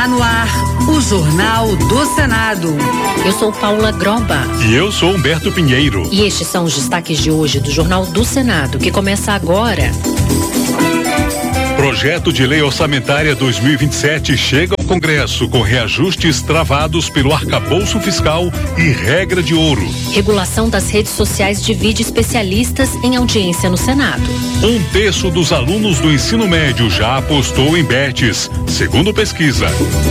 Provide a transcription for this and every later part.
No ar, o Jornal do Senado. Eu sou Paula Groba. E eu sou Humberto Pinheiro. E estes são os destaques de hoje do Jornal do Senado, que começa agora. Projeto de Lei Orçamentária 2027 chega ao Congresso com reajustes travados pelo arcabouço fiscal e regra de ouro. Regulação das redes sociais divide especialistas em audiência no Senado. 1/3 dos alunos do ensino médio já apostou em bets, segundo pesquisa.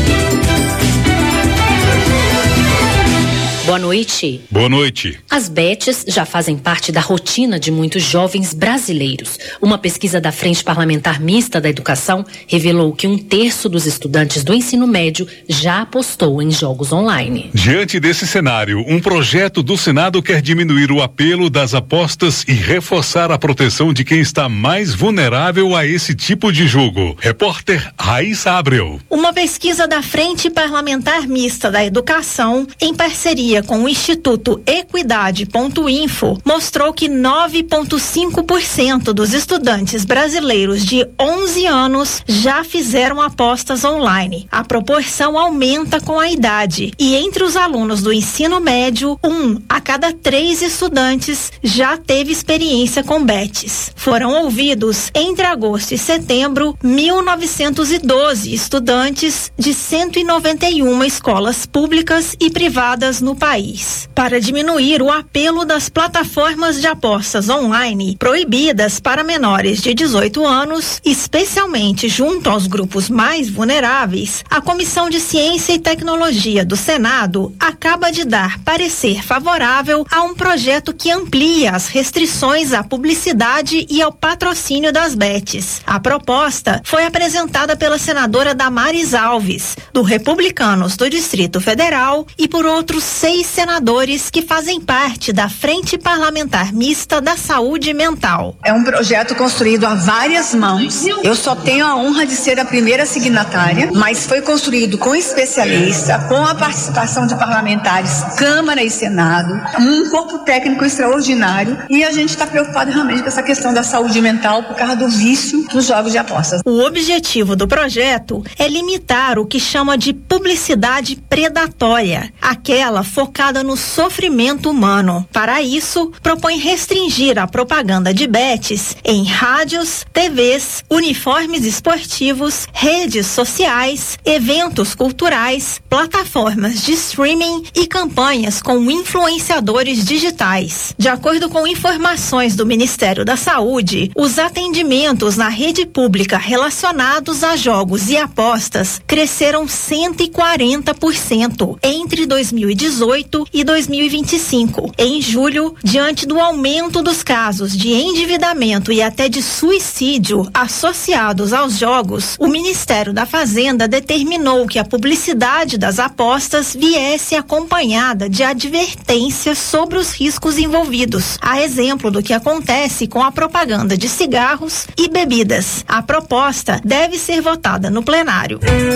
Boa noite. Boa noite. As bets já fazem parte da rotina de muitos jovens brasileiros. Uma pesquisa da Frente Parlamentar Mista da Educação revelou que 1/3 dos estudantes do ensino médio já apostou em jogos online. Diante desse cenário, um projeto do Senado quer diminuir o apelo das apostas e reforçar a proteção de quem está mais vulnerável a esse tipo de jogo. Repórter Raíssa Abreu. Uma pesquisa da Frente Parlamentar Mista da Educação, em parceria com o Instituto Equidade.info, mostrou que 9,5% dos estudantes brasileiros de 11 anos já fizeram apostas online. A proporção aumenta com a idade e entre os alunos do ensino médio, 1 a cada 3 estudantes já teve experiência com bets. Foram ouvidos entre agosto e setembro 1.912 estudantes de 191 escolas públicas e privadas no país. Para diminuir o apelo das plataformas de apostas online proibidas para menores de 18 anos, especialmente junto aos grupos mais vulneráveis, a Comissão de Ciência e Tecnologia do Senado acaba de dar parecer favorável a um projeto que amplia as restrições à publicidade e ao patrocínio das bets. A proposta foi apresentada pela senadora Damares Alves, do Republicanos do Distrito Federal, e por outros 6 senadores que fazem parte da Frente Parlamentar Mista da Saúde Mental. É um projeto construído a várias mãos. Eu só tenho a honra de ser a primeira signatária, mas foi construído com especialista, com a participação de parlamentares, Câmara e Senado, um corpo técnico extraordinário, e a gente está preocupado realmente com essa questão da saúde mental por causa do vício dos jogos de apostas. O objetivo do projeto é limitar o que chama de publicidade predatória, aquela focada no sofrimento humano. Para isso, propõe restringir a propaganda de bets em rádios, TVs, uniformes esportivos, redes sociais, eventos culturais, plataformas de streaming e campanhas com influenciadores digitais. De acordo com informações do Ministério da Saúde, os atendimentos na rede pública relacionados a jogos e apostas cresceram 140% entre 2018 e 2025. Em julho, diante do aumento dos casos de endividamento e até de suicídio associados aos jogos, o Ministério da Fazenda determinou que a publicidade das apostas viesse acompanhada de advertências sobre os riscos envolvidos, a exemplo do que acontece com a propaganda de cigarros e bebidas. A proposta deve ser votada no plenário.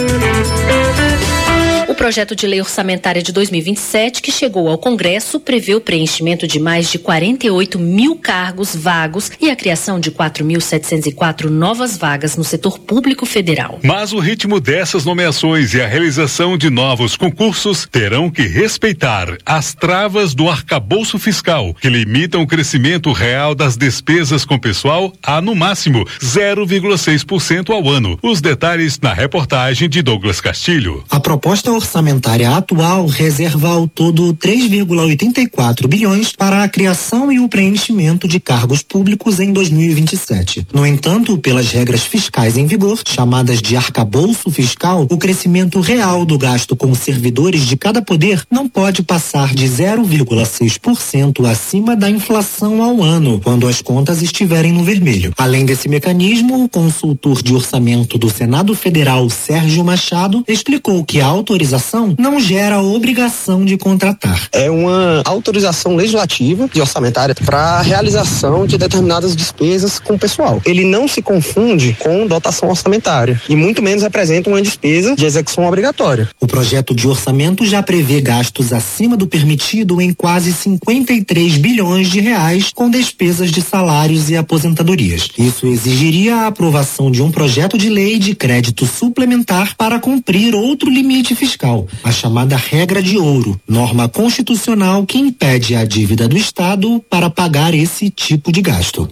O projeto de lei orçamentária de 2027, que chegou ao Congresso, prevê o preenchimento de mais de 48 mil cargos vagos e a criação de 4.704 novas vagas no setor público federal. Mas o ritmo dessas nomeações e a realização de novos concursos terão que respeitar as travas do arcabouço fiscal, que limitam o crescimento real das despesas com pessoal a, no máximo, 0,6% ao ano. Os detalhes na reportagem de Douglas Castilho. A proposta orçamentária atual reserva ao todo 3,84 bilhões para a criação e o preenchimento de cargos públicos em 2027. No entanto, pelas regras fiscais em vigor, chamadas de arcabouço fiscal, o crescimento real do gasto com servidores de cada poder não pode passar de 0,6% acima da inflação ao ano, quando as contas estiverem no vermelho. Além desse mecanismo, o consultor de orçamento do Senado Federal, Sérgio Machado, explicou que a autorização legislação não gera obrigação de contratar. É uma autorização legislativa e orçamentária para a realização de determinadas despesas com o pessoal. Ele não se confunde com dotação orçamentária e muito menos representa uma despesa de execução obrigatória. O projeto de orçamento já prevê gastos acima do permitido em quase 53 bilhões de reais com despesas de salários e aposentadorias. Isso exigiria a aprovação de um projeto de lei de crédito suplementar para cumprir outro limite fiscal, a chamada regra de ouro, norma constitucional que impede a dívida do Estado para pagar esse tipo de gasto.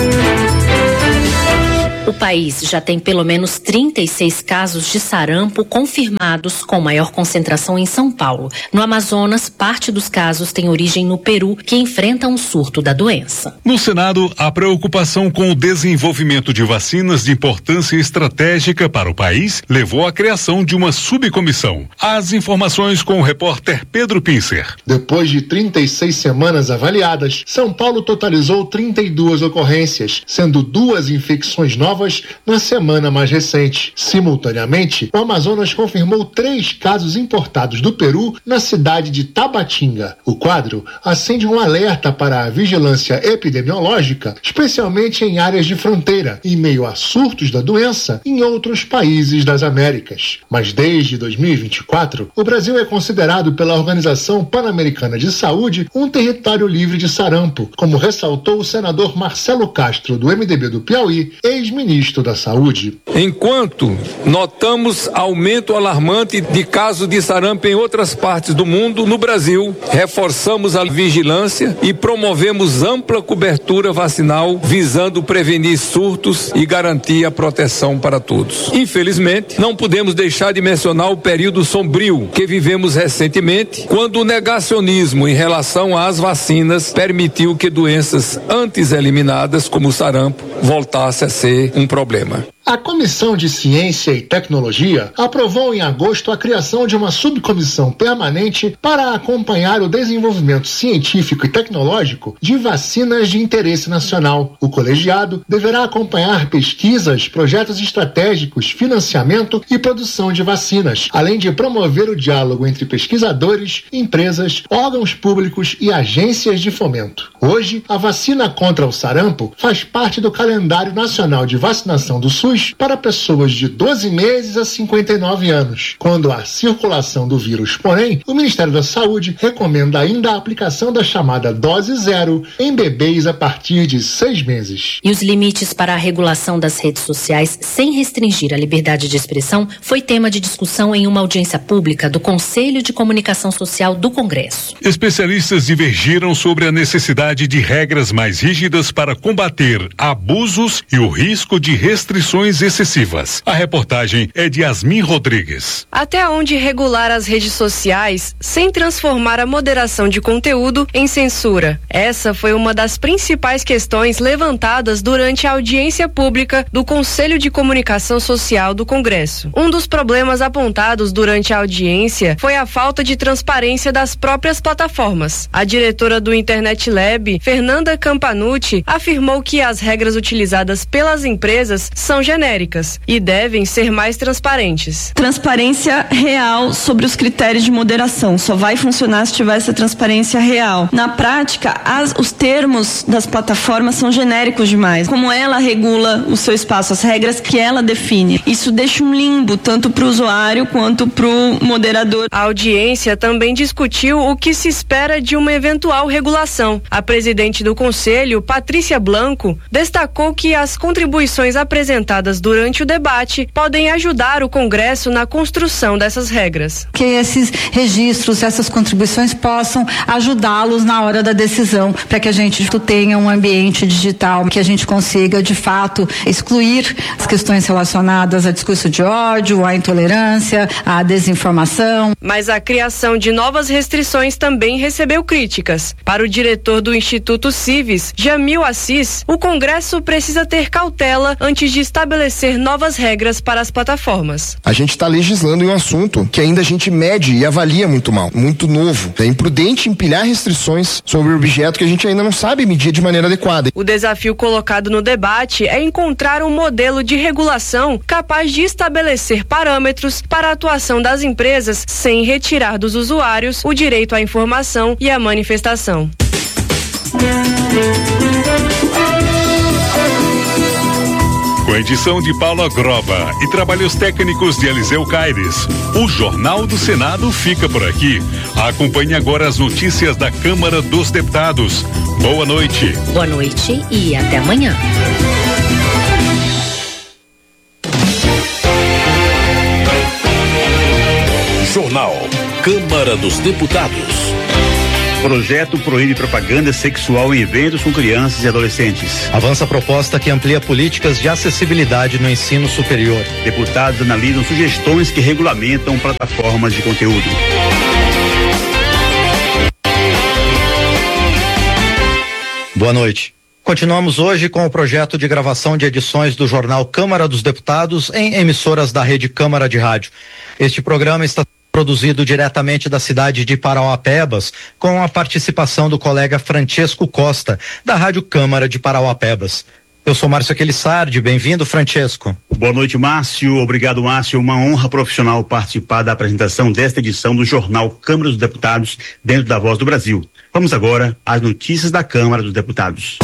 O país já tem pelo menos 36 casos de sarampo confirmados, com maior concentração em São Paulo. No Amazonas, parte dos casos tem origem no Peru, que enfrenta um surto da doença. No Senado, a preocupação com o desenvolvimento de vacinas de importância estratégica para o país levou à criação de uma subcomissão. As informações com o repórter Pedro Pincer. Depois de 36 semanas avaliadas, São Paulo totalizou 32 ocorrências, sendo 2 infecções novas na semana mais recente. Simultaneamente, o Amazonas confirmou 3 casos importados do Peru na cidade de Tabatinga. O quadro acende um alerta para a vigilância epidemiológica, especialmente em áreas de fronteira, em meio a surtos da doença em outros países das Américas. Mas desde 2024, o Brasil é considerado pela Organização Pan-Americana de Saúde um território livre de sarampo, como ressaltou o senador Marcelo Castro, do MDB do Piauí, ex-ministro da Saúde. Enquanto notamos aumento alarmante de casos de sarampo em outras partes do mundo, no Brasil, reforçamos a vigilância e promovemos ampla cobertura vacinal, visando prevenir surtos e garantir a proteção para todos. Infelizmente, não podemos deixar de mencionar o período sombrio que vivemos recentemente, quando o negacionismo em relação às vacinas permitiu que doenças antes eliminadas, como o sarampo, voltasse a ser um problema. A Comissão de Ciência e Tecnologia aprovou em agosto a criação de uma subcomissão permanente para acompanhar o desenvolvimento científico e tecnológico de vacinas de interesse nacional. O colegiado deverá acompanhar pesquisas, projetos estratégicos, financiamento e produção de vacinas, além de promover o diálogo entre pesquisadores, empresas, órgãos públicos e agências de fomento. Hoje, a vacina contra o sarampo faz parte do calendário nacional de vacinação do SUS para pessoas de 12 meses a 59 anos. Quando há circulação do vírus, porém, o Ministério da Saúde recomenda ainda a aplicação da chamada dose zero em bebês a partir de 6 meses. E os limites para a regulação das redes sociais sem restringir a liberdade de expressão foi tema de discussão em uma audiência pública do Conselho de Comunicação Social do Congresso. Especialistas divergiram sobre a necessidade de regras mais rígidas para combater abusos e o risco de restrições excessivas. A reportagem é de Yasmin Rodrigues. Até onde regular as redes sociais sem transformar a moderação de conteúdo em censura? Essa foi uma das principais questões levantadas durante a audiência pública do Conselho de Comunicação Social do Congresso. Um dos problemas apontados durante a audiência foi a falta de transparência das próprias plataformas. A diretora do Internet Lab, Fernanda Campanucci, afirmou que as regras utilizadas pelas empresas são genéricas e devem ser mais transparentes. Transparência real sobre os critérios de moderação. Só vai funcionar se tiver essa transparência real. Na prática, os termos das plataformas são genéricos demais. Como ela regula o seu espaço, as regras que ela define. Isso deixa um limbo tanto para o usuário quanto para o moderador. A audiência também discutiu o que se espera de uma eventual regulação. A presidente do Conselho, Patrícia Blanco, destacou que as contribuições apresentadas durante o debate podem ajudar o Congresso na construção dessas regras. Que esses registros, essas contribuições possam ajudá-los na hora da decisão, para que a gente tenha um ambiente digital, que a gente consiga, de fato, excluir as questões relacionadas a discurso de ódio, à intolerância, à desinformação. Mas a criação de novas restrições também recebeu críticas. Para o diretor do Instituto Civis, Jamil Assis, o Congresso precisa ter cautela antes de estabelecer estabelecer novas regras para as plataformas. A gente está legislando em um assunto que ainda a gente mede e avalia muito mal, muito novo. É imprudente empilhar restrições sobre o objeto que a gente ainda não sabe medir de maneira adequada. O desafio colocado no debate é encontrar um modelo de regulação capaz de estabelecer parâmetros para a atuação das empresas sem retirar dos usuários o direito à informação e à manifestação. Com edição de Paula Groba e trabalhos técnicos de Eliseu Caires, o Jornal do Senado fica por aqui. Acompanhe agora as notícias da Câmara dos Deputados. Boa noite. Boa noite e até amanhã. Jornal Câmara dos Deputados. Projeto proíbe propaganda sexual em eventos com crianças e adolescentes. Avança a proposta que amplia políticas de acessibilidade no ensino superior. Deputados analisam sugestões que regulamentam plataformas de conteúdo. Boa noite. Continuamos hoje com o projeto de gravação de edições do jornal Câmara dos Deputados em emissoras da Rede Câmara de Rádio. Este programa está produzido diretamente da cidade de Parauapebas, com a participação do colega Francesco Costa, da Rádio Câmara de Parauapebas. Eu sou Márcio Aquilissardi, bem-vindo, Francesco. Boa noite, Márcio. Obrigado, Márcio. Uma honra profissional participar da apresentação desta edição do jornal Câmara dos Deputados, dentro da Voz do Brasil. Vamos agora às notícias da Câmara dos Deputados.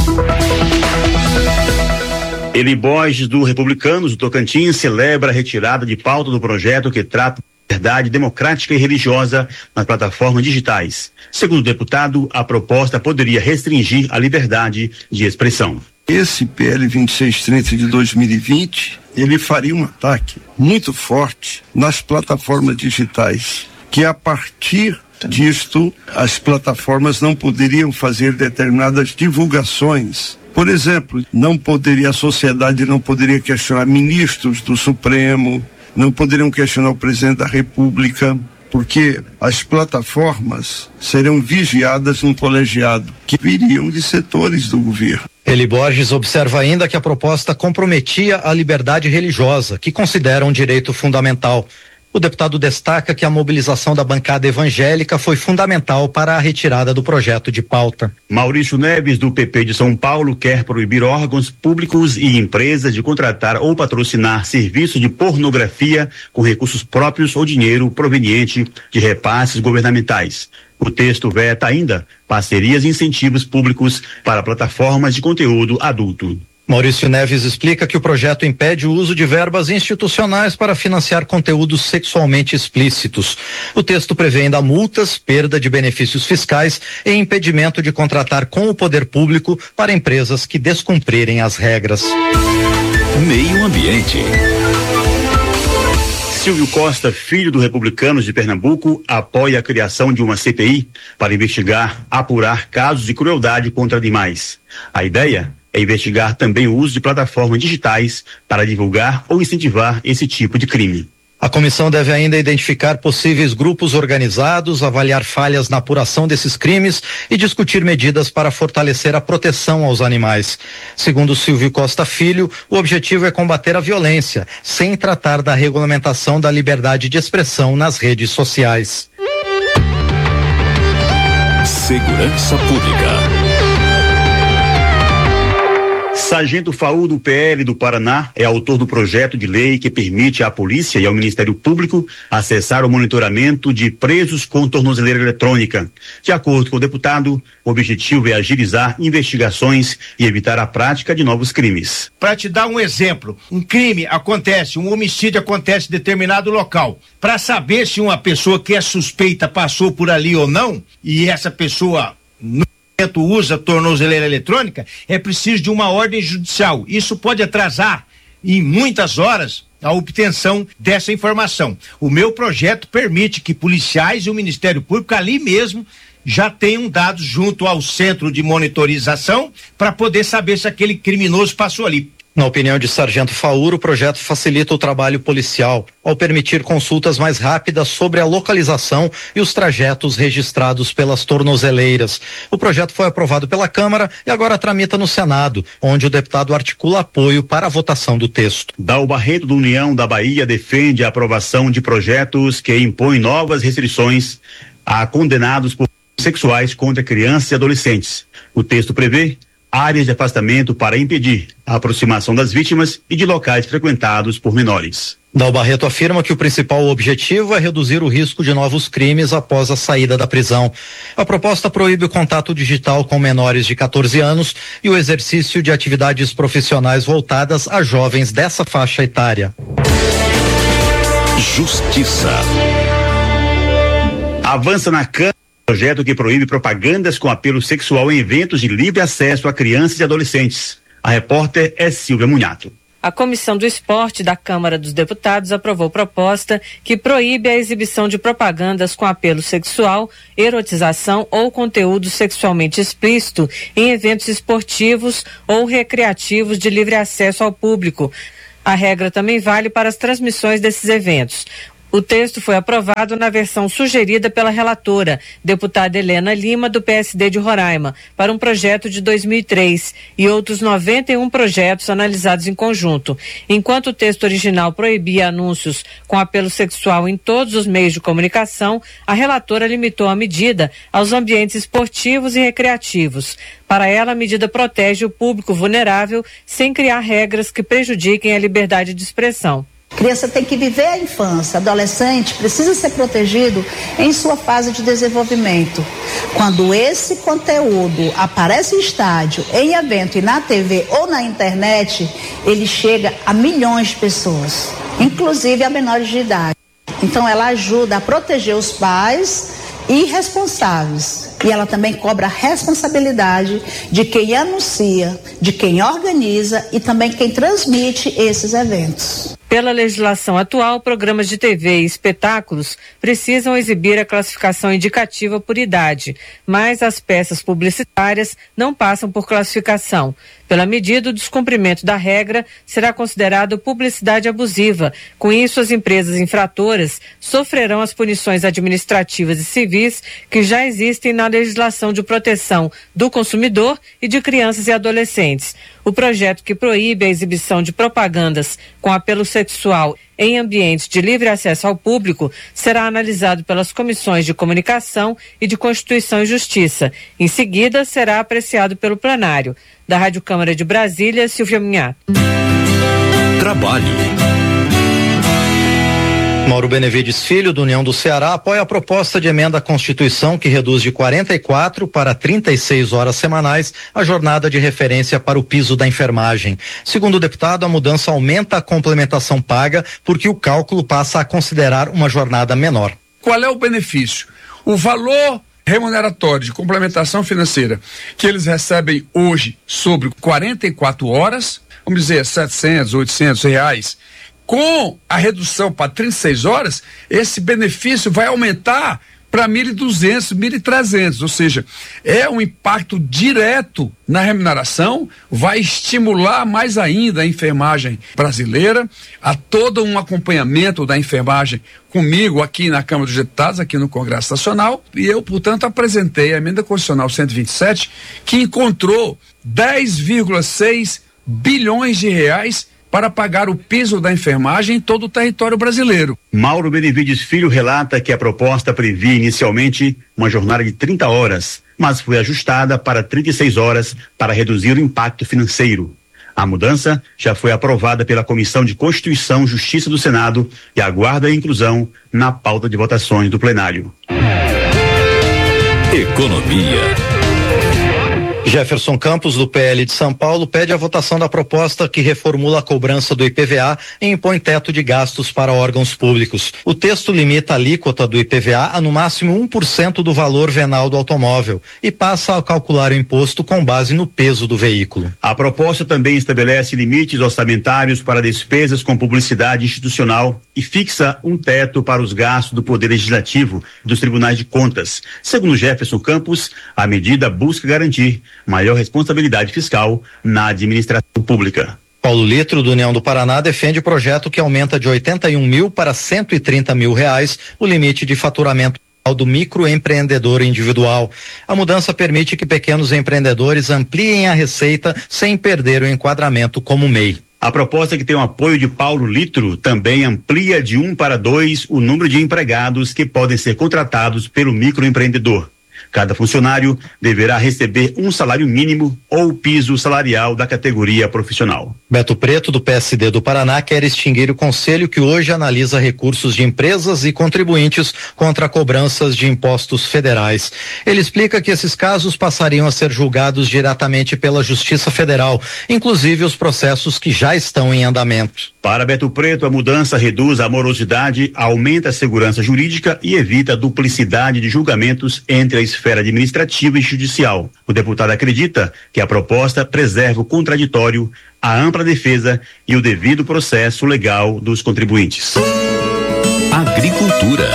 Eli Borges, do Republicanos do Tocantins, celebra a retirada de pauta do projeto que trata liberdade democrática e religiosa nas plataformas digitais. Segundo o deputado, a proposta poderia restringir a liberdade de expressão. Esse PL 2630 de 2020, ele faria um ataque muito forte nas plataformas digitais, que a partir disto as plataformas não poderiam fazer determinadas divulgações. Por exemplo, a sociedade não poderia questionar ministros do Supremo, não poderiam questionar o presidente da República, porque as plataformas serão vigiadas num colegiado que viriam de setores do governo. Eli Borges observa ainda que a proposta comprometia a liberdade religiosa, que considera um direito fundamental. O deputado destaca que a mobilização da bancada evangélica foi fundamental para a retirada do projeto de pauta. Maurício Neves, do PP de São Paulo, quer proibir órgãos públicos e empresas de contratar ou patrocinar serviços de pornografia com recursos próprios ou dinheiro proveniente de repasses governamentais. O texto veta ainda parcerias e incentivos públicos para plataformas de conteúdo adulto. Maurício Neves explica que o projeto impede o uso de verbas institucionais para financiar conteúdos sexualmente explícitos. O texto prevê ainda multas, perda de benefícios fiscais e impedimento de contratar com o poder público para empresas que descumprirem as regras. Meio Ambiente. Silvio Costa, filho do Republicanos de Pernambuco, apoia a criação de uma CPI para investigar, apurar casos de crueldade contra animais. A ideia é investigar também o uso de plataformas digitais para divulgar ou incentivar esse tipo de crime. A comissão deve ainda identificar possíveis grupos organizados, avaliar falhas na apuração desses crimes e discutir medidas para fortalecer a proteção aos animais. Segundo Silvio Costa Filho, o objetivo é combater a violência, sem tratar da regulamentação da liberdade de expressão nas redes sociais. Segurança Pública. Sargento Faú, do PL do Paraná, é autor do projeto de lei que permite à polícia e ao Ministério Público acessar o monitoramento de presos com tornozeleira eletrônica. De acordo com o deputado, o objetivo é agilizar investigações e evitar a prática de novos crimes. Para te dar um exemplo, um crime acontece, um homicídio acontece em determinado local. Para saber se uma pessoa que é suspeita passou por ali ou não, e essa pessoa usa tornozeleira eletrônica, é preciso de uma ordem judicial. Isso pode atrasar em muitas horas a obtenção dessa informação. O meu projeto permite que policiais e o Ministério Público ali mesmo já tenham dados junto ao centro de monitorização para poder saber se aquele criminoso passou ali. Na opinião de Sargento Faur, o projeto facilita o trabalho policial ao permitir consultas mais rápidas sobre a localização e os trajetos registrados pelas tornozeleiras. O projeto foi aprovado pela Câmara e agora tramita no Senado, onde o deputado articula apoio para a votação do texto. Dal Barreto, do União da Bahia, defende a aprovação de projetos que impõem novas restrições a condenados por sexuais contra crianças e adolescentes. O texto prevê áreas de afastamento para impedir a aproximação das vítimas e de locais frequentados por menores. Dal Barreto afirma que o principal objetivo é reduzir o risco de novos crimes após a saída da prisão. A proposta proíbe o contato digital com menores de 14 anos e o exercício de atividades profissionais voltadas a jovens dessa faixa etária. Justiça. Avança na Câmara projeto que proíbe propagandas com apelo sexual em eventos de livre acesso a crianças e adolescentes. A repórter é Silvia Munhato. A Comissão do Esporte da Câmara dos Deputados aprovou proposta que proíbe a exibição de propagandas com apelo sexual, erotização ou conteúdo sexualmente explícito em eventos esportivos ou recreativos de livre acesso ao público. A regra também vale para as transmissões desses eventos. O texto foi aprovado na versão sugerida pela relatora, deputada Helena Lima, do PSD de Roraima, para um projeto de 2003 e outros 91 projetos analisados em conjunto. Enquanto o texto original proibia anúncios com apelo sexual em todos os meios de comunicação, a relatora limitou a medida aos ambientes esportivos e recreativos. Para ela, a medida protege o público vulnerável sem criar regras que prejudiquem a liberdade de expressão. A criança tem que viver a infância, adolescente precisa ser protegido em sua fase de desenvolvimento. Quando esse conteúdo aparece em estádio, em evento e na TV ou na internet, ele chega a milhões de pessoas, inclusive a menores de idade. Então ela ajuda a proteger os pais irresponsáveis. E ela também cobra a responsabilidade de quem anuncia, de quem organiza e também quem transmite esses eventos. Pela legislação atual, programas de TV e espetáculos precisam exibir a classificação indicativa por idade, mas as peças publicitárias não passam por classificação. Pela medida, o descumprimento da regra será considerado publicidade abusiva. Com isso, as empresas infratoras sofrerão as punições administrativas e civis que já existem na legislação de proteção do consumidor e de crianças e adolescentes. O projeto que proíbe a exibição de propagandas com apelo sexual em ambientes de livre acesso ao público será analisado pelas comissões de Comunicação e de Constituição e Justiça. Em seguida, será apreciado pelo plenário. Da Rádio Câmara de Brasília, Silvia Munhato. Trabalho. Mauro Benevides Filho, do União do Ceará, apoia a proposta de emenda à Constituição que reduz de 44 para 36 horas semanais a jornada de referência para o piso da enfermagem. Segundo o deputado, a mudança aumenta a complementação paga porque o cálculo passa a considerar uma jornada menor. Qual é o benefício? O valor remuneratório de complementação financeira que eles recebem hoje sobre 44 horas, vamos dizer, 700, 800 reais, com a redução para 36 horas, esse benefício vai aumentar para 1.200, 1.300, ou seja, é um impacto direto na remuneração, vai estimular mais ainda a enfermagem brasileira, a todo um acompanhamento da enfermagem comigo aqui na Câmara dos Deputados, aqui no Congresso Nacional, e eu, portanto, apresentei a emenda constitucional 127, que encontrou 10,6 bilhões de reais para pagar o piso da enfermagem em todo o território brasileiro. Mauro Benevides Filho relata que a proposta previa inicialmente uma jornada de 30 horas, mas foi ajustada para 36 horas para reduzir o impacto financeiro. A mudança já foi aprovada pela Comissão de Constituição e Justiça do Senado e aguarda a inclusão na pauta de votações do plenário. Economia. Jefferson Campos, do PL de São Paulo, pede a votação da proposta que reformula a cobrança do IPVA e impõe teto de gastos para órgãos públicos. O texto limita a alíquota do IPVA a no máximo 1% do valor venal do automóvel e passa a calcular o imposto com base no peso do veículo. A proposta também estabelece limites orçamentários para despesas com publicidade institucional e fixa um teto para os gastos do Poder Legislativo e dos Tribunais de Contas. Segundo Jefferson Campos, a medida busca garantir maior responsabilidade fiscal na administração pública. Paulo Litro, do União do Paraná, defende projeto que aumenta de 81 mil para 130 mil reais o limite de faturamento do microempreendedor individual. A mudança permite que pequenos empreendedores ampliem a receita sem perder o enquadramento como MEI. A proposta, que tem o apoio de Paulo Litro, também amplia de 1 para 2 o número de empregados que podem ser contratados pelo microempreendedor. Cada funcionário deverá receber um salário mínimo ou piso salarial da categoria profissional. Beto Preto, do PSD do Paraná, quer extinguir o conselho que hoje analisa recursos de empresas e contribuintes contra cobranças de impostos federais. Ele explica que esses casos passariam a ser julgados diretamente pela Justiça Federal, inclusive os processos que já estão em andamento. Para Beto Preto, a mudança reduz a morosidade, aumenta a segurança jurídica e evita a duplicidade de julgamentos entre a esfera administrativa e judicial. O deputado acredita que a proposta preserva o contraditório, a ampla defesa e o devido processo legal dos contribuintes. Agricultura.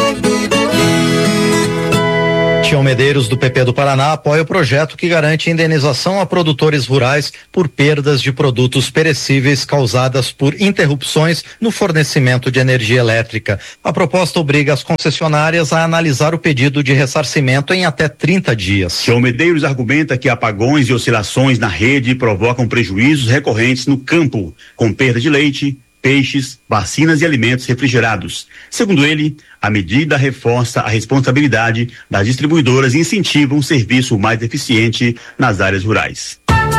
Tião Medeiros, do PP do Paraná, apoia o projeto que garante indenização a produtores rurais por perdas de produtos perecíveis causadas por interrupções no fornecimento de energia elétrica. A proposta obriga as concessionárias a analisar o pedido de ressarcimento em até 30 dias. Tião Medeiros argumenta que apagões e oscilações na rede provocam prejuízos recorrentes no campo, com perda de leite, peixes, vacinas e alimentos refrigerados. Segundo ele, a medida reforça a responsabilidade das distribuidoras e incentiva um serviço mais eficiente nas áreas rurais.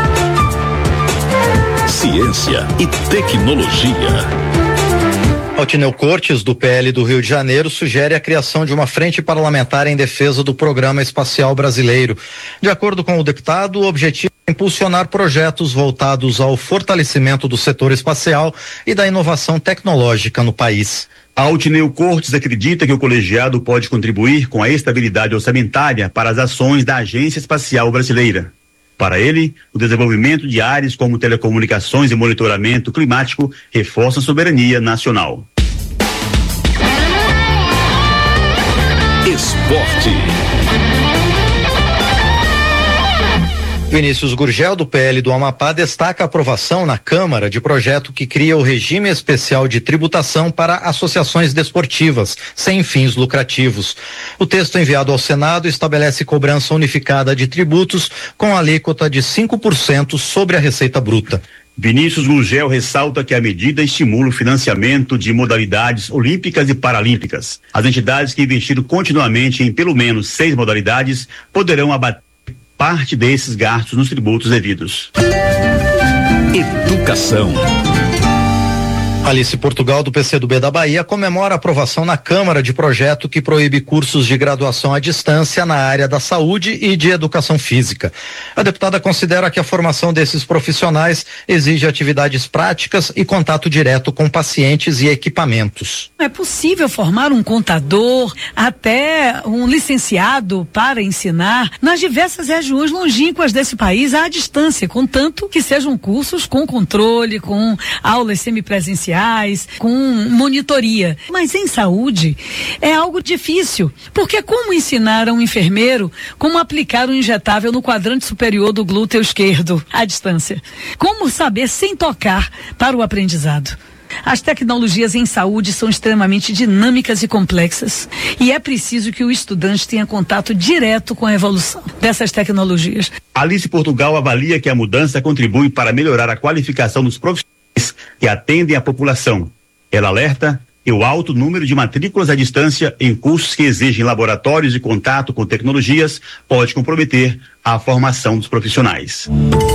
Ciência e tecnologia. Altineu Cortes, do PL do Rio de Janeiro, sugere a criação de uma frente parlamentar em defesa do Programa Espacial Brasileiro. De acordo com o deputado, o objetivo é impulsionar projetos voltados ao fortalecimento do setor espacial e da inovação tecnológica no país. Altineu Cortes acredita que o colegiado pode contribuir com a estabilidade orçamentária para as ações da Agência Espacial Brasileira. Para ele, o desenvolvimento de áreas como telecomunicações e monitoramento climático reforça a soberania nacional. Esporte. Vinícius Gurgel, do PL do Amapá, destaca a aprovação na Câmara de projeto que cria o regime especial de tributação para associações desportivas, sem fins lucrativos. O texto enviado ao Senado estabelece cobrança unificada de tributos com alíquota de 5% sobre a receita bruta. Vinícius Gurgel ressalta que a medida estimula o financiamento de modalidades olímpicas e paralímpicas. As entidades que investiram continuamente em pelo menos 6 modalidades poderão abater parte desses gastos nos tributos devidos. Educação. Alice Portugal, do PCdoB da Bahia, comemora a aprovação na Câmara de projeto que proíbe cursos de graduação à distância na área da saúde e de educação física. A deputada considera que a formação desses profissionais exige atividades práticas e contato direto com pacientes e equipamentos. É possível formar um contador, até um licenciado para ensinar nas diversas regiões longínquas desse país à distância, contanto que sejam cursos com controle, com aulas semipresenciais, com monitoria. Mas em saúde é algo difícil, porque como ensinar a um enfermeiro como aplicar um injetável no quadrante superior do glúteo esquerdo à distância? Como saber sem tocar para o aprendizado? As tecnologias em saúde são extremamente dinâmicas e complexas, e é preciso que o estudante tenha contato direto com a evolução dessas tecnologias. Alice Portugal avalia que a mudança contribui para melhorar a qualificação dos profissionais que atendem a população. Ela alerta que o alto número de matrículas à distância em cursos que exigem laboratórios e contato com tecnologias pode comprometer a formação dos profissionais.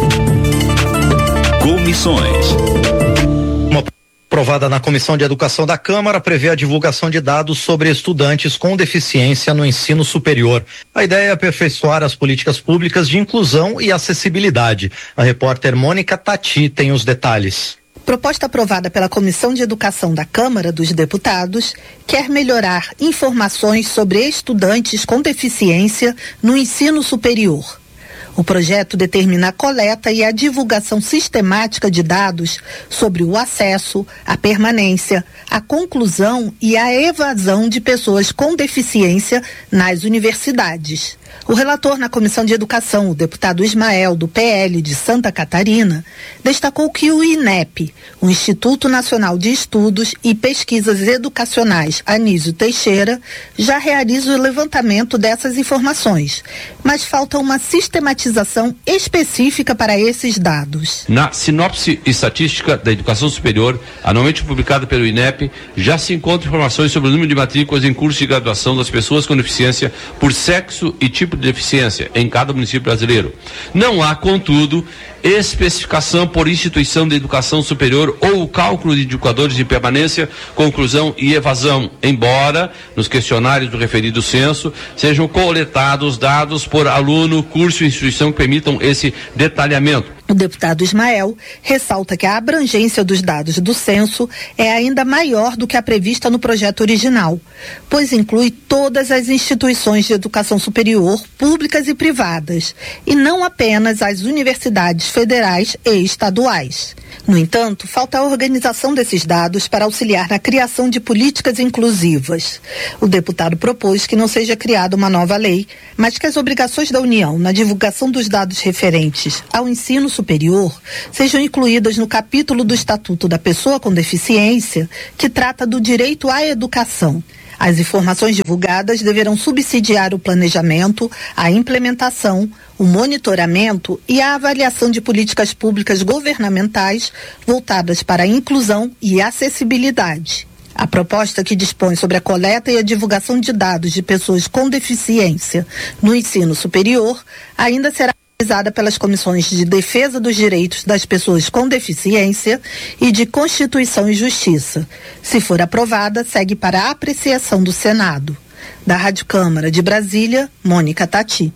Comissões. Aprovada na Comissão de Educação da Câmara, prevê a divulgação de dados sobre estudantes com deficiência no ensino superior. A ideia é aperfeiçoar as políticas públicas de inclusão e acessibilidade. A repórter Mônica Tati tem os detalhes. Proposta aprovada pela Comissão de Educação da Câmara dos Deputados quer melhorar informações sobre estudantes com deficiência no ensino superior. O projeto determina a coleta e a divulgação sistemática de dados sobre o acesso, a permanência, a conclusão e a evasão de pessoas com deficiência nas universidades. O relator na Comissão de Educação, o deputado Ismael, do PL de Santa Catarina, destacou que o INEP, o Instituto Nacional de Estudos e Pesquisas Educacionais Anísio Teixeira, já realiza o levantamento dessas informações, mas falta uma sistematização específica para esses dados. Na sinopse estatística da educação superior, anualmente publicada pelo INEP, já se encontram informações sobre o número de matrículas em curso de graduação das pessoas com deficiência por sexo e tipo de deficiência em cada município brasileiro. Não há, contudo, especificação por instituição de educação superior ou o cálculo de indicadores de permanência, conclusão e evasão, embora nos questionários do referido censo sejam coletados dados por aluno, curso e instituição que permitam esse detalhamento. O deputado Ismael ressalta que a abrangência dos dados do censo é ainda maior do que a prevista no projeto original, pois inclui todas as instituições de educação superior, públicas e privadas, e não apenas as universidades federais e estaduais. No entanto, falta a organização desses dados para auxiliar na criação de políticas inclusivas. O deputado propôs que não seja criada uma nova lei, mas que as obrigações da União na divulgação dos dados referentes ao ensino superior sejam incluídas no capítulo do Estatuto da Pessoa com Deficiência, que trata do direito à educação. As informações divulgadas deverão subsidiar o planejamento, a implementação, o monitoramento e a avaliação de políticas públicas governamentais voltadas para a inclusão e acessibilidade. A proposta que dispõe sobre a coleta e a divulgação de dados de pessoas com deficiência no ensino superior ainda será realizada pelas comissões de defesa dos direitos das pessoas com deficiência e de Constituição e Justiça. Se for aprovada, segue para a apreciação do Senado. Da Rádio Câmara de Brasília, Mônica Tati.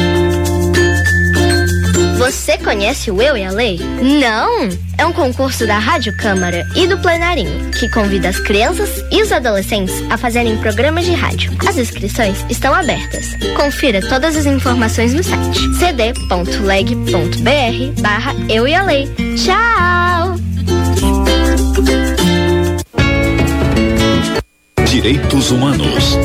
Você conhece o Eu e a Lei? Não! É um concurso da Rádio Câmara e do Plenarinho, que convida as crianças e os adolescentes a fazerem programas de rádio. As inscrições estão abertas. Confira todas as informações no site cd.leg.br/Eu e a Lei. Tchau! Direitos Humanos.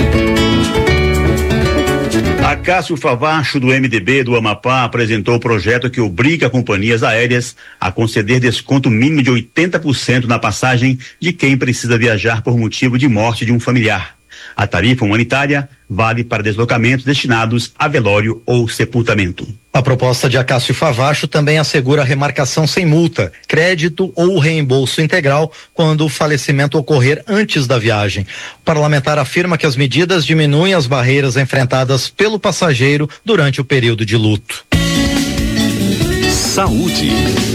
Acácio Favacho, do MDB do Amapá, apresentou o projeto que obriga companhias aéreas a conceder desconto mínimo de 80% na passagem de quem precisa viajar por motivo de morte de um familiar. A tarifa humanitária vale para deslocamentos destinados a velório ou sepultamento. A proposta de Acácio Favacho também assegura remarcação sem multa, crédito ou reembolso integral quando o falecimento ocorrer antes da viagem. O parlamentar afirma que as medidas diminuem as barreiras enfrentadas pelo passageiro durante o período de luto. Saúde.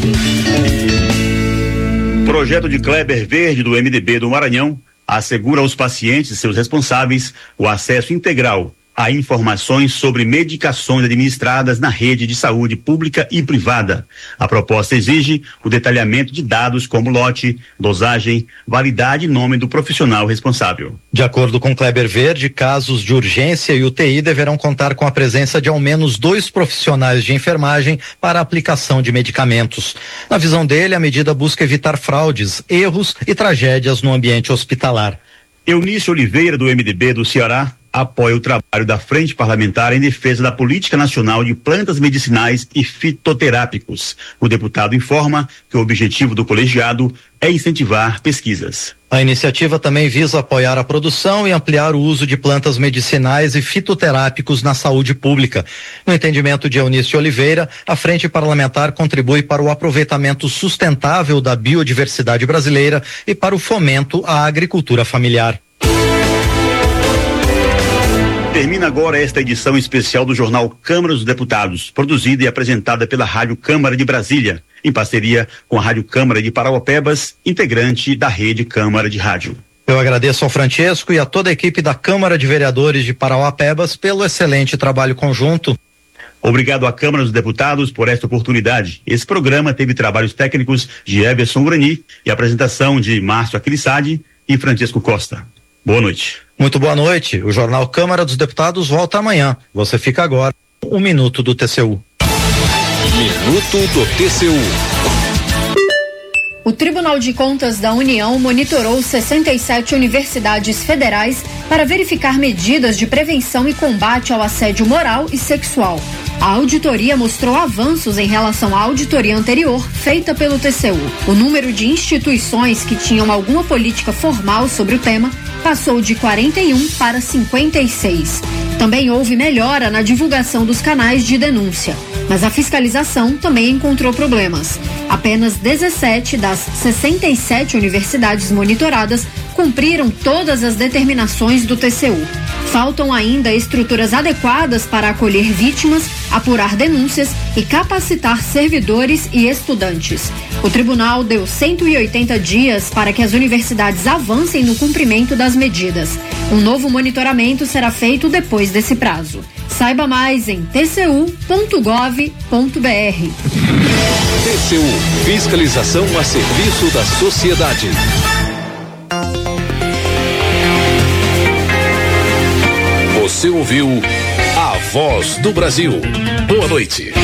Projeto de Kleber Verde, do MDB do Maranhão, assegura aos pacientes e seus responsáveis o acesso integral a informações sobre medicações administradas na rede de saúde pública e privada. A proposta exige o detalhamento de dados como lote, dosagem, validade e nome do profissional responsável. De acordo com Kleber Verde, casos de urgência e UTI deverão contar com a presença de ao menos 2 profissionais de enfermagem para a aplicação de medicamentos. Na visão dele, a medida busca evitar fraudes, erros e tragédias no ambiente hospitalar. Eunice Oliveira, do MDB do Ceará, apoia o trabalho da Frente Parlamentar em defesa da Política Nacional de Plantas Medicinais e Fitoterápicos. O deputado informa que o objetivo do colegiado é incentivar pesquisas. A iniciativa também visa apoiar a produção e ampliar o uso de plantas medicinais e fitoterápicos na saúde pública. No entendimento de Eunice Oliveira, a Frente Parlamentar contribui para o aproveitamento sustentável da biodiversidade brasileira e para o fomento à agricultura familiar. Termina agora esta edição especial do jornal Câmara dos Deputados, produzida e apresentada pela Rádio Câmara de Brasília, em parceria com a Rádio Câmara de Parauapebas, integrante da Rede Câmara de Rádio. Eu agradeço ao Francesco e a toda a equipe da Câmara de Vereadores de Parauapebas pelo excelente trabalho conjunto. Obrigado à Câmara dos Deputados por esta oportunidade. Esse programa teve trabalhos técnicos de Everson Urani e apresentação de Márcio Aquilissade e Francesco Costa. Boa noite. Muito boa noite. O jornal Câmara dos Deputados volta amanhã. Você fica agora com 1 minuto do TCU. Minuto do TCU. O Tribunal de Contas da União monitorou 67 universidades federais para verificar medidas de prevenção e combate ao assédio moral e sexual. A auditoria mostrou avanços em relação à auditoria anterior feita pelo TCU. O número de instituições que tinham alguma política formal sobre o tema passou de 41 para 56. Também houve melhora na divulgação dos canais de denúncia, mas a fiscalização também encontrou problemas. Apenas 17 das 67 universidades monitoradas cumpriram todas as determinações do TCU. Faltam ainda estruturas adequadas para acolher vítimas, apurar denúncias e capacitar servidores e estudantes. O tribunal deu 180 dias para que as universidades avancem no cumprimento das medidas. Um novo monitoramento será feito depois desse prazo. Saiba mais em tcu.gov.br. TCU, fiscalização a serviço da sociedade. Você ouviu A Voz do Brasil. Boa noite.